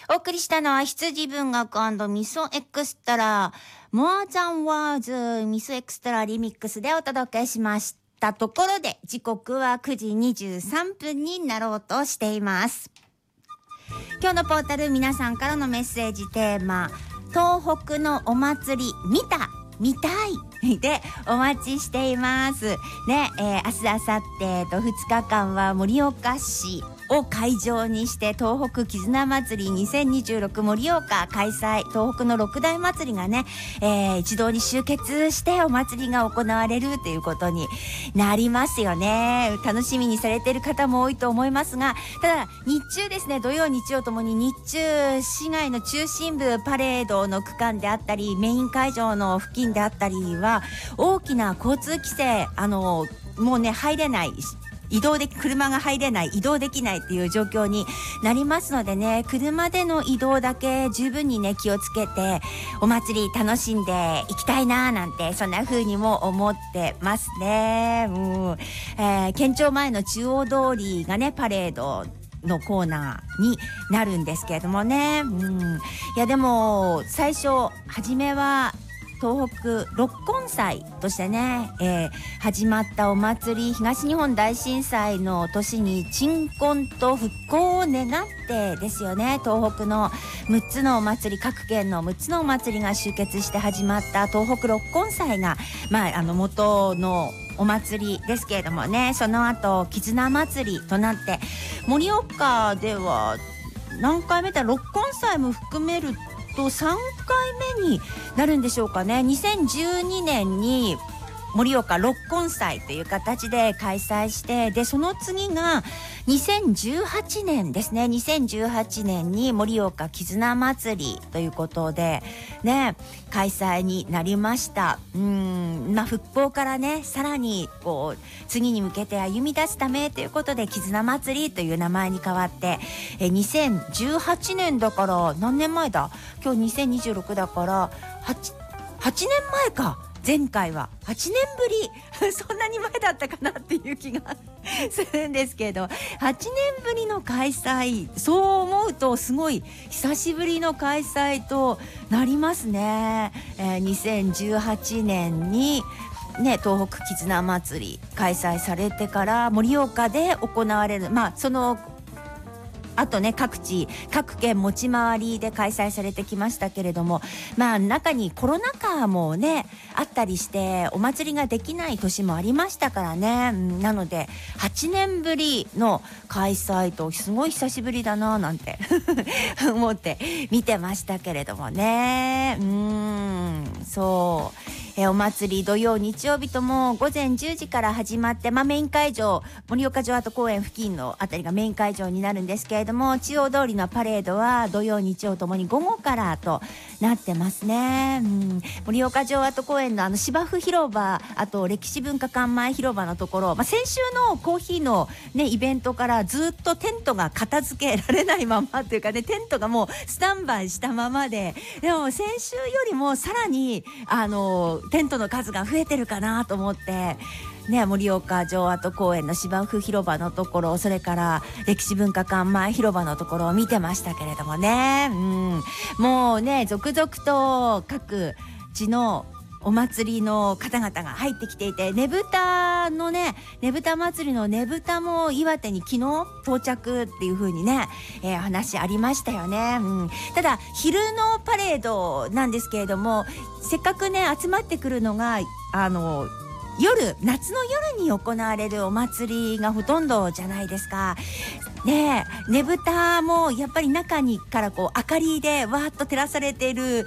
お送りしたのは羊文学&ミソエクストラMore Than Words ミソエクストラリミックスでお届けしましたところで、時刻は9時23分になろうとしています。今日のポータル、皆さんからのメッセージテーマ、東北のお祭り見たいでお待ちしていますね。明日明後日と2日間は盛岡市を会場にして東北絆祭り2026盛岡開催、東北の六大祭りがね、一堂に集結してお祭りが行われるということになりますよね。楽しみにされている方も多いと思いますが、ただ日中ですね、土曜日曜ともに日中市街の中心部パレードの区間であったりメイン会場の付近であったりは大きな交通規制、もうね入れない、車が入れない、移動できないっていう状況になりますのでね、車での移動だけ十分にね気をつけてお祭り楽しんでいきたいななんて、そんな風にも思ってますね。県庁前の中央通りがねパレードのコーナーになるんですけれどもね、いやでも最初初めは東北六根祭としてね、始まったお祭り、東日本大震災の年に鎮魂と復興を願ってですよね。東北の6つのお祭り、各県の6つのお祭りが集結して始まった東北六根祭が、元のお祭りですけれどもね、その後絆祭りとなって盛岡では何回目だ、六根祭も含めると3回目になるんでしょうかね。2012年に盛岡六根祭という形で開催して、でその次が2018年ですね。2018年に盛岡絆祭りということでね開催になりました。復興からねさらにこう次に向けて歩み出すためということで絆祭りという名前に変わって、2018年だから何年前だ、今日2026だから8年前か。前回は8年ぶりそんなに前だったかなっていう気がするんですけど、8年ぶりの開催、そう思うとすごい久しぶりの開催となりますね。2018年にね、東北絆祭り開催されてから盛岡で行われる、そのあとね各県持ち回りで開催されてきましたけれども、中にコロナ禍もねあったりしてお祭りができない年もありましたからね。なので8年ぶりの開催とすごい久しぶりだななんて思って見てましたけれどもね。お祭り土曜日曜日とも午前10時から始まって、メイン会場盛岡城跡公園付近のあたりがメイン会場になるんですけれども、中央通りのパレードは土曜日曜ともに午後からとなってますね。盛岡城跡公園の芝生広場、あと歴史文化館前広場のところ、先週のコーヒーのねイベントからずっとテントが片付けられないままというかね、テントがもうスタンバイしたままで、でも先週よりもさらにテントの数が増えてるかなと思ってね、盛岡城跡公園の芝生広場のところ、それから歴史文化館前広場のところを見てましたけれどもね、もうね続々と各地のお祭りの方々が入ってきていて、ねぶた祭りのねぶたも岩手に昨日到着っていう風にね、話ありましたよね。ただ昼のパレードなんですけれども、せっかくね集まってくるのが夏の夜に行われるお祭りがほとんどじゃないですか。ねぶたもやっぱり中にからこう明かりでわーっと照らされている